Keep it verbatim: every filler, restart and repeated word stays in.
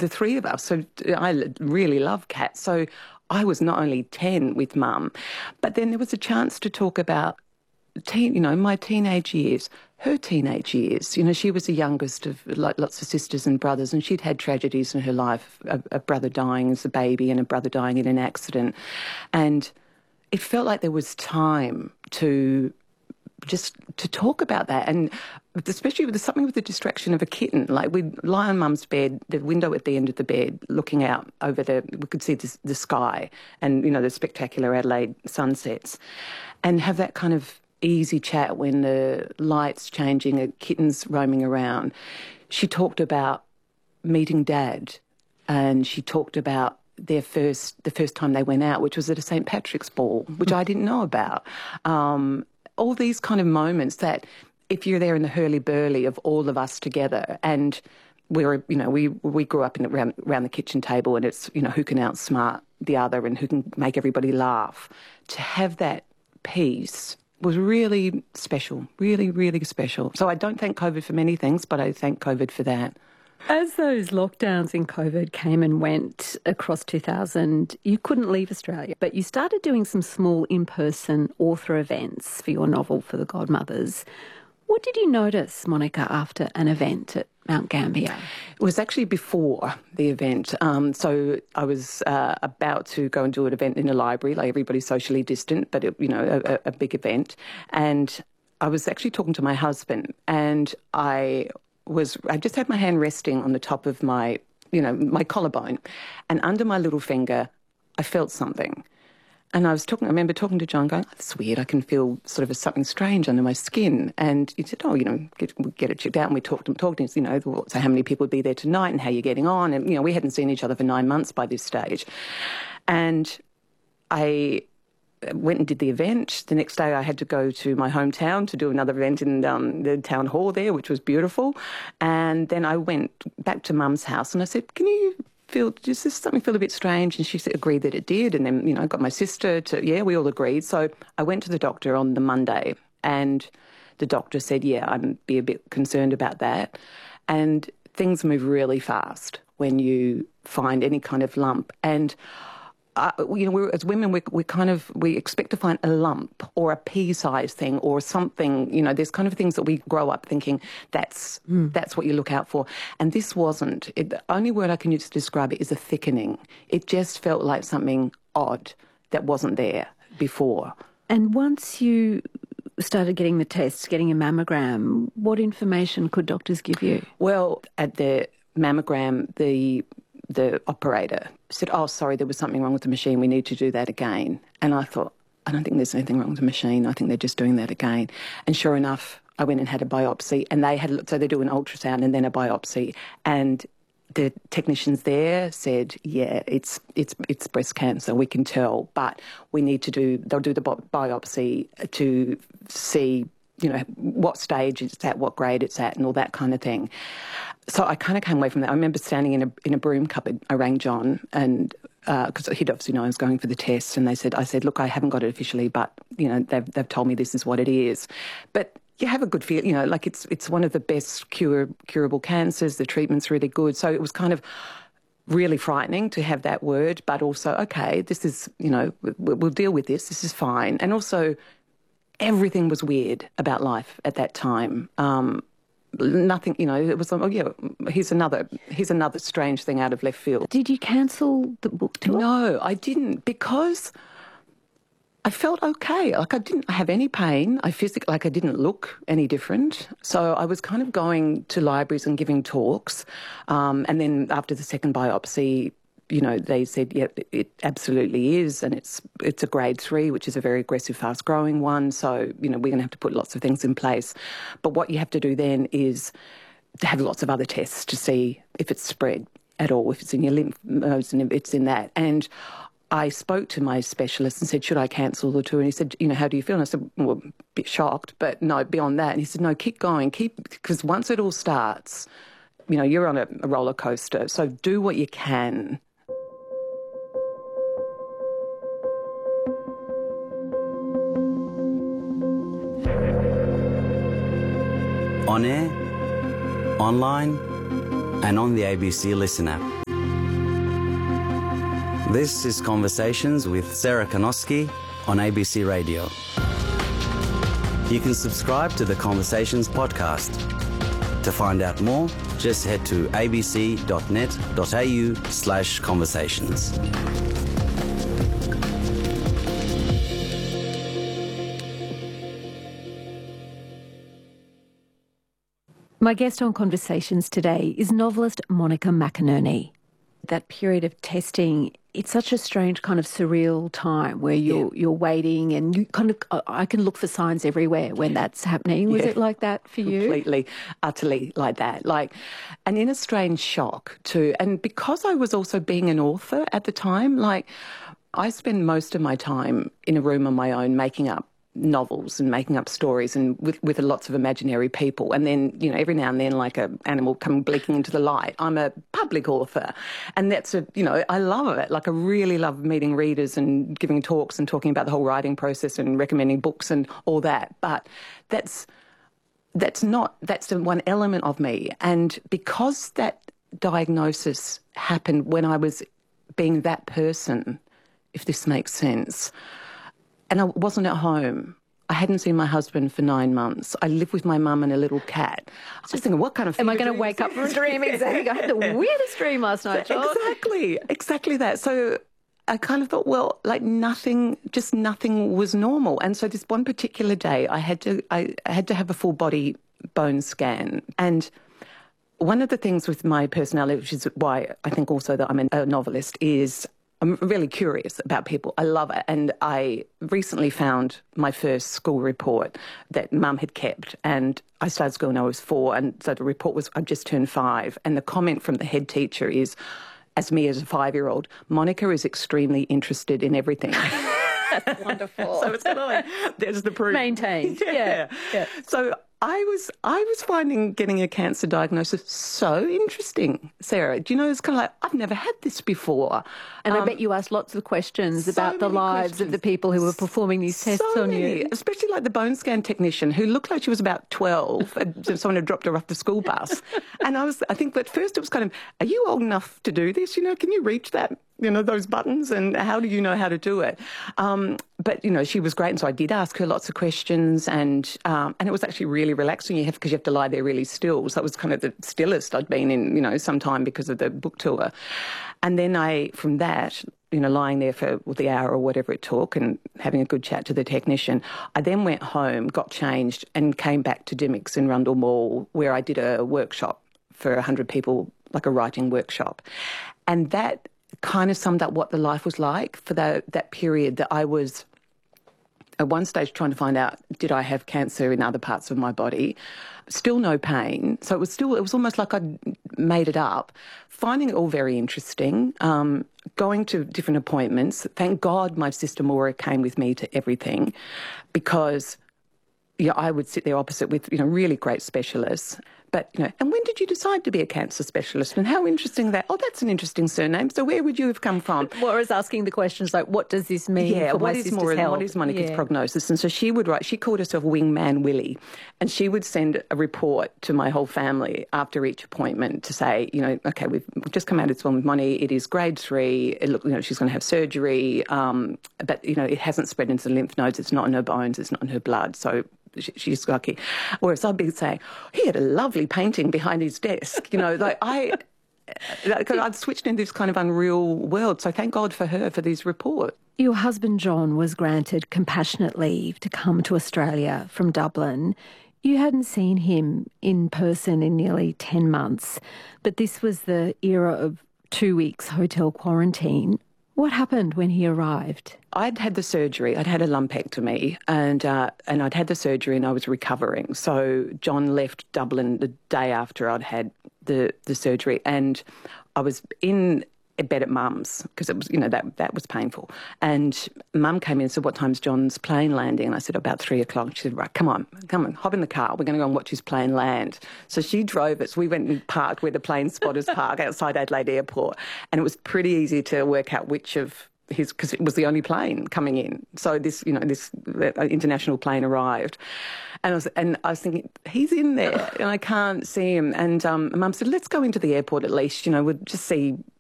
the three of us. So I really love cats. So I was not only ten with Mum, but then there was a chance to talk about teen, you know, my teenage years, her teenage years. You know, she was the youngest of like lots of sisters and brothers, and she'd had tragedies in her life, a, a brother dying as a baby and a brother dying in an accident. And it felt like there was time to just to talk about that, and especially with something with the distraction of a kitten. Like we'd lie on Mum's bed, the window at the end of the bed, looking out over the, we could see the, the sky and, you know, the spectacular Adelaide sunsets, and have that kind of easy chat when the light's changing, a kitten's roaming around. She talked about meeting Dad, and she talked about their first, the first time they went out, which was at a Saint Patrick's ball, which I didn't know about. Um, all these kind of moments that if you're there in the hurly-burly of all of us together, and we were, you know, we we grew up in around, around the kitchen table, and it's, you know, who can outsmart the other and who can make everybody laugh. To have that peace was really special, really, really special. So I don't thank COVID for many things, but I thank COVID for that. As those lockdowns in COVID came and went across two thousand, you couldn't leave Australia, but you started doing some small in-person author events for your novel, For the Godmothers. What did you notice, Monica, after an event at Mount Gambier? It was actually before the event. Um, so I was uh, about to go and do an event in a library, like everybody's socially distant, but, it, you know, a, a big event. And I was actually talking to my husband, and I... was I just had my hand resting on the top of my, you know, my collarbone, and under my little finger, I felt something. And I was talking, I remember talking to John going, oh, that's weird, I can feel sort of a, something strange under my skin. And he said, oh, you know, get, get it checked out. And we talked and talked, and, you know, so how many people would be there tonight and how you're getting on. And, you know, we hadn't seen each other for nine months by this stage. And I went and did the event. The next day I had to go to my hometown to do another event in um, the town hall there, which was beautiful. And then I went back to Mum's house and I said, can you feel, does this something feel a bit strange? And she said, agreed that it did. And then, you know, I got my sister to, yeah, we all agreed. So I went to the doctor on the Monday, and the doctor said, yeah, I'd be a bit concerned about that. And things move really fast when you find any kind of lump. And Uh, you know, we're, as women, we we kind of, we expect to find a lump or a pea-sized thing or something. You know, there's kind of things that we grow up thinking that's mm. that's what you look out for. And this wasn't. It, the only word I can use to describe it is a thickening. It just felt like something odd that wasn't there before. And once you started getting the tests, getting a mammogram, what information could doctors give you? Well, at the mammogram, the the operator said, oh, sorry, there was something wrong with the machine, we need to do that again. And I thought, I don't think there's anything wrong with the machine, I think they're just doing that again. And sure enough, I went and had a biopsy, and they had, so they do an ultrasound and then a biopsy, and the technicians there said, yeah, it's it's it's breast cancer, we can tell, but we need to do, they'll do the biopsy to see, you know, what stage it's at, what grade it's at, and all that kind of thing. So I kind of came away from that. I remember standing in a in a broom cupboard. I rang John, and because uh, he'd obviously known I was going for the test, and they said, I said, look, I haven't got it officially, but you know, they've they've told me this is what it is. But you have a good feel, you know, like it's it's one of the best cure curable cancers. The treatment's really good. So it was kind of really frightening to have that word, but also, okay, this is, you know, we'll deal with this. This is fine. And also, everything was weird about life at that time. Um, nothing, you know, it was like, oh yeah, here's another, here's another strange thing out of left field. Did you cancel the book tour? No, I didn't, because I felt okay. Like I didn't have any pain. I physically, like I didn't look any different. So I was kind of going to libraries and giving talks. Um, and then after the second biopsy, you know, they said, yeah, it absolutely is, and it's it's a grade three, which is a very aggressive, fast-growing one. So, you know, we're going to have to put lots of things in place. But what you have to do then is to have lots of other tests to see if it's spread at all, if it's in your lymph nodes and if it's in that. And I spoke to my specialist and said, should I cancel the tour? And he said, you know, how do you feel? And I said, well, a bit shocked, but no, beyond that. And he said, no, keep going, keep, because once it all starts, you know, you're on a, a roller coaster. So do what you can. On air, online, and on the A B C Listen app. This is Conversations with Sarah Kanoski on A B C Radio. You can subscribe to the Conversations podcast. To find out more, just head to abc.net.au slash conversations. My guest on Conversations today is novelist Monica McInerney. That period of testing, it's such a strange kind of surreal time where you're yeah. you're waiting and you kind of, I can look for signs everywhere when that's happening. Was yeah. it like that for you? Completely, utterly like that. Like, and in a strange shock too. And because I was also being an author at the time, like I spend most of my time in a room on my own making up novels and making up stories and with, with lots of imaginary people. And then, you know, every now and then, like an animal coming blinking into the light, I'm a public author. And that's a, you know, I love it. Like I really love meeting readers and giving talks and talking about the whole writing process and recommending books and all that. But that's, that's not, that's the one element of me. And because that diagnosis happened when I was being that person, if this makes sense, and I wasn't at home. I hadn't seen my husband for nine months. I lived with my mum and a little cat. I was just thinking, what kind of... Am I going to wake up from a dream? Exactly. I had the weirdest dream last night, John. Exactly. Exactly that. So I kind of thought, well, like nothing, just nothing was normal. And so this one particular day, I had to, I, I had to have a full body bone scan. And one of the things with my personality, which is why I think also that I'm a novelist, is I'm really curious about people. I love it. And I recently found my first school report that Mum had kept. And I started school when I was four. And so the report was, I've just turned five. And the comment from the head teacher is, as me as a five-year-old, Monica is extremely interested in everything. That's wonderful. So it's kind of like, there's the proof. Maintained. Yeah. yeah. yeah. So I was I was finding getting a cancer diagnosis so interesting, Sarah. Do you know, it's kind of like, I've never had this before. And um, I bet you asked lots of questions so about the lives questions. of the people who were performing these tests so on many, you. Especially like the bone scan technician who looked like she was about twelve and someone had dropped her off the school bus. And I was, I think at first it was kind of, are you old enough to do this? You know, can you reach that? You know, those buttons, and how do you know how to do it? Um, but, you know, she was great. And so I did ask her lots of questions, and um, and it was actually really relaxing. You have, because you have to lie there really still. So that was kind of the stillest I'd been in, you know, some time because of the book tour. And then I, from that, you know, lying there for the hour or whatever it took and having a good chat to the technician, I then went home, got changed and came back to Dymocks in Rundle Mall, where I did a workshop for one hundred people, like a writing workshop. And that kind of summed up what the life was like for that, that period that I was at one stage trying to find out, did I have cancer in other parts of my body? Still no pain. So it was still, it was almost like I'd made it up. Finding it all very interesting, um, going to different appointments. Thank God my sister Maura came with me to everything, because yeah, I would sit there opposite with, you know, really great specialists. But, you know, and when did you decide to be a cancer specialist? And how interesting that, oh, that's an interesting surname. So where would you have come from? Maura's asking the questions like, what does this mean yeah, for what my is sister's Maura, health? what is Monica's yeah. prognosis? And so she would write, she called herself Wingman Willie, and she would send a report to my whole family after each appointment to say, you know, okay, we've just come out of this one with Moni, it is grade three, it look, you know, she's going to have surgery, um, but, you know, it hasn't spread into the lymph nodes, it's not in her bones, it's not in her blood, so she's lucky. Whereas I'd be saying, he had a lovely painting behind his desk. You know, like I, I'd switched into this kind of unreal world. So thank God for her for these reports. Your husband, John, was granted compassionate leave to come to Australia from Dublin. You hadn't seen him in person in nearly ten months, but this was the era of two weeks hotel quarantine. What happened when he arrived? I'd had the surgery. I'd had a lumpectomy, and uh, and I'd had the surgery, and I was recovering. So John left Dublin the day after I'd had the the surgery, and I was in a bed at Mum's because it was, you know, that that was painful. And Mum came in and said, "What time's John's plane landing?" And I said, "About three o'clock." She said, "Right, come on, come on, hop in the car. We're going to go and watch his plane land." So she drove us. We went and parked where the plane spotters park outside Adelaide Airport, and it was pretty easy to work out which of his, because it was the only plane coming in. So this, you know, this international plane arrived. And I was, and I was thinking, he's in there and I can't see him. And um, Mum said, let's go into the airport at least, you know, we'll just see